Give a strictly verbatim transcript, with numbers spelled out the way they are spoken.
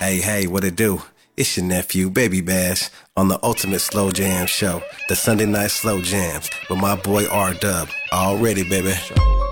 Hey, hey, what it do? It's your nephew, Baby Bash, on the Ultimate Slow Jam Show, the Sunday Night Slow Jams, with my boy R-Dub. Already, baby.